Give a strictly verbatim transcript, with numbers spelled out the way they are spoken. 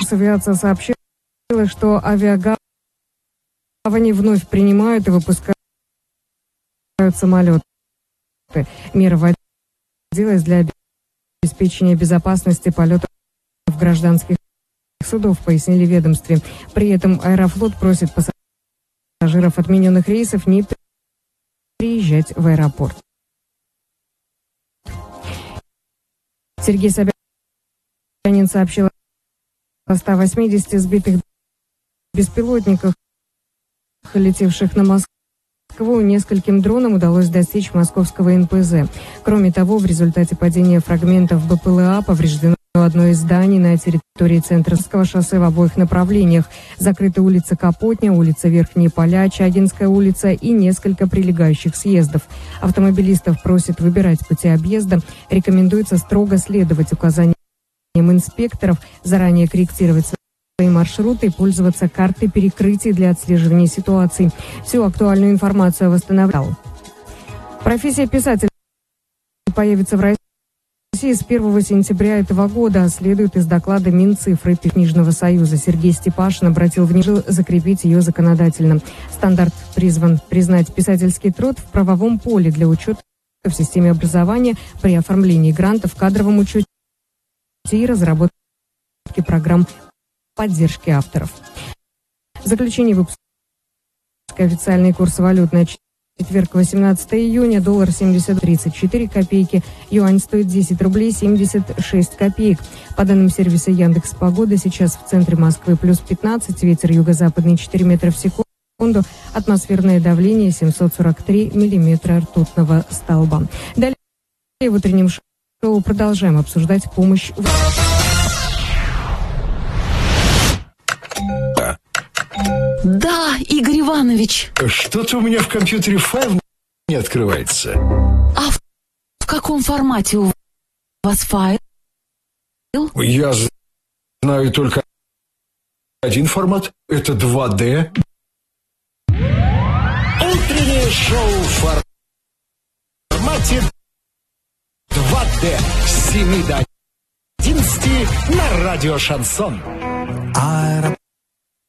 Авиация сообщила, что авиагавани вновь принимают и выпускают самолеты. Мера вводилась для обеспечения безопасности полетов гражданских судов, пояснили в ведомстве. При этом Аэрофлот просит пассажиров отмененных рейсов не приезжать в аэропорт. Сергей Собянин сообщил о ста восьмидесяти сбитых беспилотниках, летевших на Москву. Нескольким дронам удалось достичь московского эн пэ зэ. Кроме того, в результате падения фрагментов бэ пэ эл а повреждено одно из зданий на территории Центрского шоссе в обоих направлениях. Закрыты улица Капотня, улица Верхние Поля, Чагинская улица и несколько прилегающих съездов. Автомобилистов просят выбирать пути объезда. Рекомендуется строго следовать указаниям инспекторов, заранее корректировать свои маршруты и пользоваться картой перекрытий для отслеживания ситуации. Всю актуальную информацию восстановлял. Профессия писателя появится в России с первого сентября этого года, следует из доклада Минцифры Книжного союза. Сергей Степашин обратил внимание закрепить ее законодательно. Стандарт призван признать писательский труд в правовом поле для учета в системе образования при оформлении грантов, кадровом учете и разработке программ поддержки авторов. В заключение выпуска официальный курс валют на четверг, восемнадцатого июня, доллар семьдесят тридцать четыре копейки, юань стоит десять рублей семьдесят шесть копеек. По данным сервиса Яндекс.Погода, сейчас в центре Москвы плюс пятнадцать, ветер юго-западный четыре метра в секунду, атмосферное давление семьсот сорок три миллиметра ртутного столба. Далее в утреннем шоу продолжаем обсуждать помощь в... Да, Игорь Иванович. Что-то у меня в компьютере файл не открывается. А в, в каком формате у вас файл? Я знаю только один формат. Это два дэ. Утреннее шоу в формате два дэ с семи до одиннадцати на радио Шансон.